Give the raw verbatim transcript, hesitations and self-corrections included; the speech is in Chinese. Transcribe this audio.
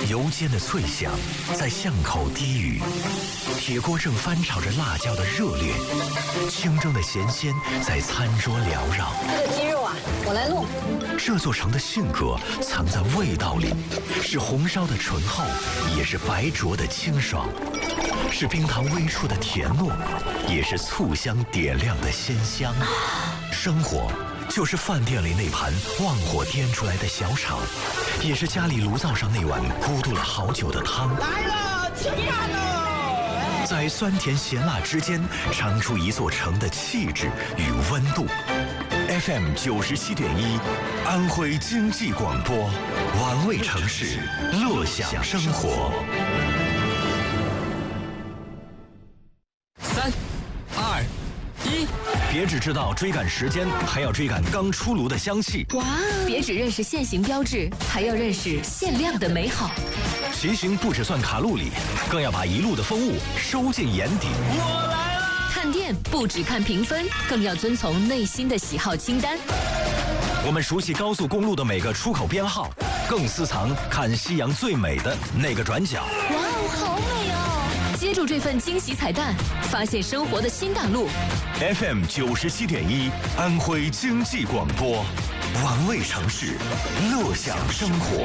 油煎的脆香在巷口低语，铁锅正翻炒着辣椒的热烈，清蒸的咸鲜在餐桌缭绕。 这个鸡肉啊，我来弄。 这座城的性格藏在味道里，是红烧的醇厚，也是白灼的清爽，是冰糖微出的甜糯，也是醋香点亮的鲜香。生活就是饭店里那盘旺火颠出来的小炒，也是家里炉灶上那碗咕嘟了好久的汤。 来了，吃饭喽！ 在酸甜咸辣之间，尝出一座城的气质与温度。F M 九十七点一，安徽经济广播，玩味城市，乐享生活。 三、二、一， 别只知道追赶时间，还要追赶刚出炉的香气。 哇！别只认识限行标志，还要认识限量的美好。 骑行不只算卡路里，更要把一路的风物收进眼底。 我来了！ 看店不只看评分，更要遵从内心的喜好清单。 我们熟悉高速公路的每个出口编号，更私藏看夕阳最美的那个转角。 哇哦，好美哦！接住这份惊喜彩蛋，发现生活的新大陆。 F M 九十七点一，安徽经济广播，玩味城市，乐享生活。